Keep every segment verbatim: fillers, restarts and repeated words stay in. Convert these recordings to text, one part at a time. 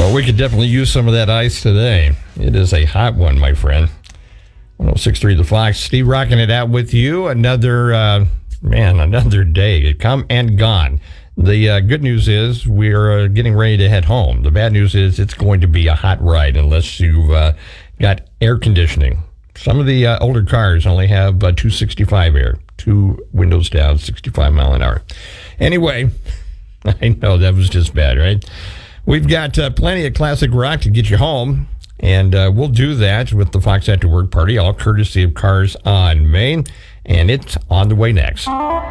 Well, we could definitely use some of that ice today. It is a hot one, my friend. one oh six point three The Fox. Steve rocking it out with you. Another, uh, man, another day. Come and gone. The uh, good news is we're uh, getting ready to head home. The bad news is it's going to be a hot ride unless you've uh, got air conditioning. Some of the uh, older cars only have uh, two sixty-five air, two windows down, sixty-five mile an hour. Anyway, I know that was just bad, right? We've got uh, plenty of classic rock to get you home, and uh, we'll do that with the Fox After Work Party, all courtesy of Cars on Main, and it's on the way next.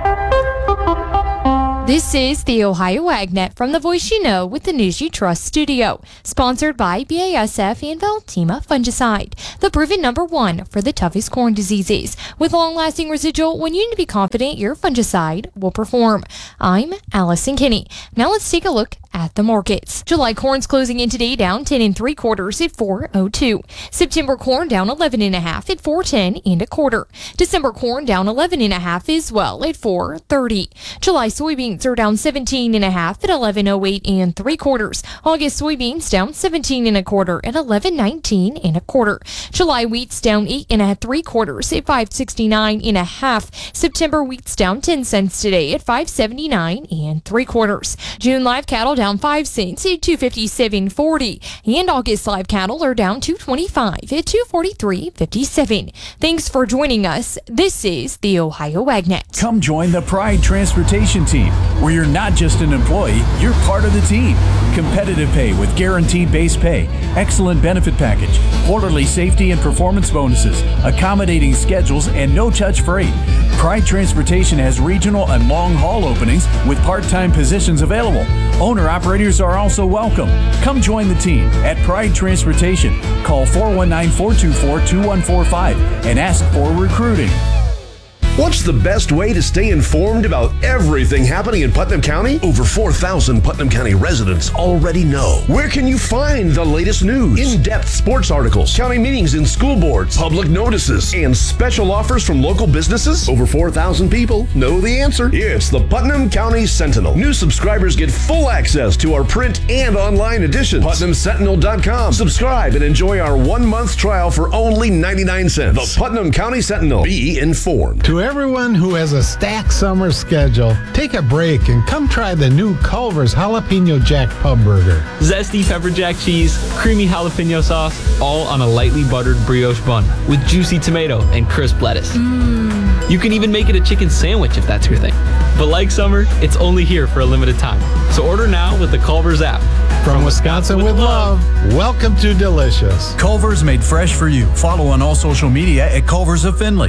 This is the Ohio AgNet from the Voice You Know with the News You Trust studio, sponsored by B A S F and Veltima Fungicide, the proven number one for the toughest corn diseases. With long-lasting residual, when you need to be confident your fungicide will perform. I'm Allison Kinney. Now let's take a look at the markets. July corn's closing in today down ten and three quarters at four oh two. September corn down eleven and a half at four ten and a quarter. December corn down eleven and a half as well at four thirty. July soybeans are down seventeen and a half at eleven oh eight and three quarters. August soybeans down seventeen and a quarter at eleven nineteen and a quarter. July wheat's down eight and a three quarters at five sixty-nine and a half. September wheat's down ten cents today at five seventy-nine and three quarters. June live cattle down five cents at two fifty-seven forty, and August live cattle are down two twenty-five at two forty-three fifty-seven. Thanks for joining us. This is the Ohio AgNet. Come join the Pride Transportation Team, where you're not just an employee, you're part of the team. Competitive pay with guaranteed base pay, excellent benefit package, quarterly safety and performance bonuses, accommodating schedules, and no-touch freight. Pride Transportation has regional and long-haul openings with part-time positions available. Owner-operators are also welcome. Come join the team at Pride Transportation. Call four one nine, four two four, two one four five and ask for recruiting. What's the best way to stay informed about everything happening in Putnam County? Over four thousand Putnam County residents already know. Where can you find the latest news, in-depth sports articles, county meetings and school boards, public notices, and special offers from local businesses? Over four thousand people know the answer. It's the Putnam County Sentinel. New subscribers get full access to our print and online editions. Putnam Sentinel dot com. Subscribe and enjoy our one-month trial for only ninety-nine cents. The Putnam County Sentinel. Be informed. To everyone who has a stacked summer schedule, take a break and come try the new Culver's Jalapeno Jack Pub Burger. Zesty pepper jack cheese, creamy jalapeno sauce, all on a lightly buttered brioche bun with juicy tomato and crisp lettuce. Mmm. You can even make it a chicken sandwich if that's your thing. But like summer, it's only here for a limited time. So order now with the Culver's app. From, From Wisconsin with, with love, love, welcome to Delicious. Culver's made fresh for you. Follow on all social media at Culver's of Findlay.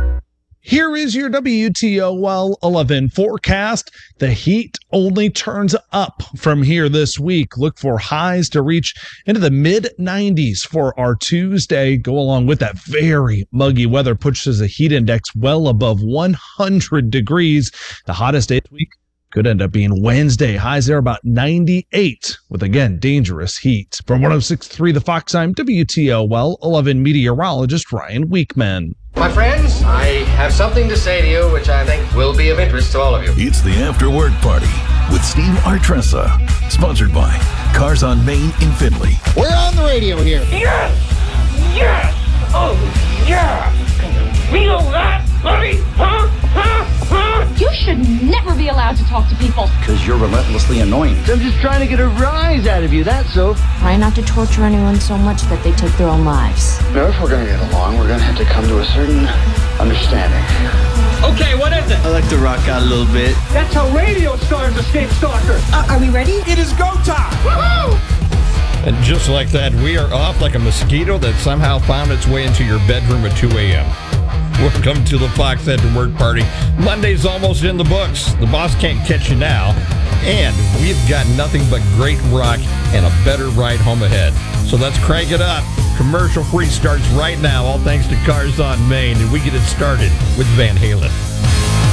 Here is your W T O L eleven forecast. The heat only turns up from here this week. Look for highs to reach into the mid nineties for our Tuesday. Go along with that very muggy weather, pushes the heat index well above one hundred degrees. The hottest day this week could end up being Wednesday. Highs there about ninety-eight with, again, dangerous heat. From one oh six point three The Fox, I'm W T O L eleven meteorologist Ryan Weekman. My friends, I have something to say to you which I think will be of interest to all of you. It's the After Work Party with Steve Artressa, sponsored by Cars on Main in Findlay. We're on the radio here. Yes! Yes! Oh, yeah! Can you feel that, buddy? Huh? Huh? Huh? You should never be allowed to talk to people. Because you're relentlessly annoying. I'm just trying to get a rise out of you, that's so. Try not to torture anyone so much that they take their own lives. Now, if we're going to get along, we're going to have to come to a certain understanding. Okay, what is it? I like to rock out a little bit. That's how radio stars escape Stalker. Uh, are we ready? It is go time. Woohoo! And just like that, we are off like a mosquito that somehow found its way into your bedroom at two a.m. Welcome to the Fox After Work Party. Monday's almost in the books. The boss can't catch you now. And we've got nothing but great rock and a better ride home ahead. So let's crank it up. Commercial free starts right now, all thanks to Cars on Main. And we get it started with Van Halen.